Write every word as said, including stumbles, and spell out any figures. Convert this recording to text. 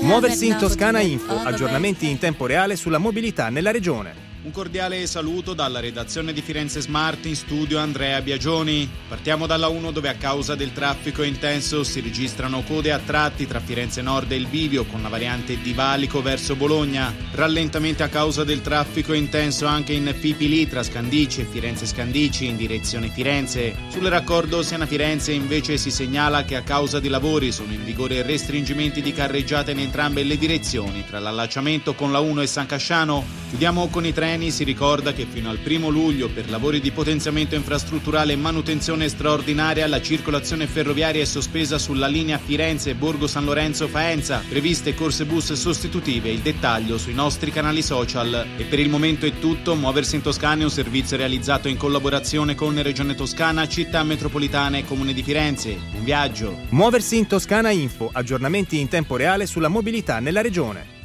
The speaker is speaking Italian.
Muoversi in Toscana Info, aggiornamenti in tempo reale sulla mobilità nella regione. Un cordiale saluto dalla redazione di Firenze Smart, in studio Andrea Biagioni. Partiamo dalla uno, dove a causa del traffico intenso si registrano code a tratti tra Firenze Nord e il Bivio con la variante di Valico verso Bologna. Rallentamenti a causa del traffico intenso anche in Pipili tra Scandici e Firenze Scandici in direzione Firenze. Sul raccordo Siena-Firenze invece si segnala che a causa di lavori sono in vigore restringimenti di carreggiata in entrambe le direzioni tra l'allacciamento con la uno e San Casciano. Chiudiamo con i treni. Si ricorda che fino al primo luglio per lavori di potenziamento infrastrutturale e manutenzione straordinaria la circolazione ferroviaria è sospesa sulla linea Firenze-Borgo San Lorenzo-Faenza, previste corse bus sostitutive, il dettaglio sui nostri canali social. E per il momento è tutto. Muoversi in Toscana è un servizio realizzato in collaborazione con Regione Toscana, Città Metropolitana e Comune di Firenze. Buon viaggio! Muoversi in Toscana Info, aggiornamenti in tempo reale sulla mobilità nella regione.